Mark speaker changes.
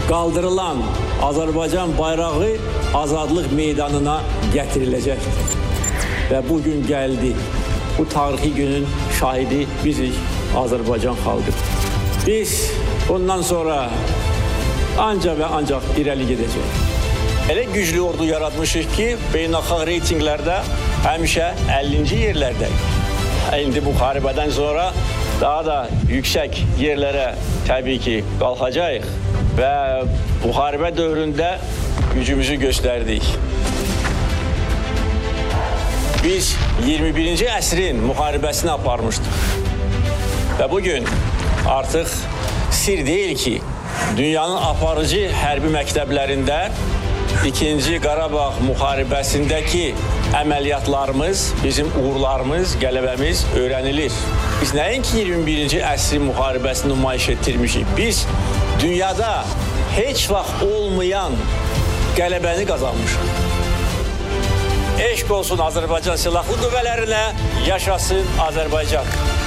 Speaker 1: qaldırılan Azərbaycan bayrağı azadlıq meydanına gətiriləcəkdir. Və bugün gəldi. Bu tarixi günün şahidi bizik, Azərbaycan xalqı. Biz bundan sonra ancaq və ancaq irəli gedəcək. Elə güclü ordu yaratmışıq ki, beynəlxalq reytinqlərdə həmişə 50-ci yerlərdəyik. İndi bu müharibədən sonra daha da yüksək yerlərə təbii ki qalxacağıq və müharibə dövründə gücümüzü göstərdik. Biz 21-ci əsrin müharibəsini aparmışdıq və bugün artıq sir deyil ki, dünyanın aparıcı hərbi məktəblərində 2-ci Qarabağ müharibəsindəki əməliyyatlarımız, bizim uğurlarımız, qələbəmiz öyrənilir. Biz nəinki 21-ci əsrin müharibəsini nümayiş etdirmişik, biz dünyada heç vaxt olmayan qələbəni qazanmışıq. Eşq olsun Azərbaycan Silahlı Qüvvələrinə, yaşasın Azərbaycan.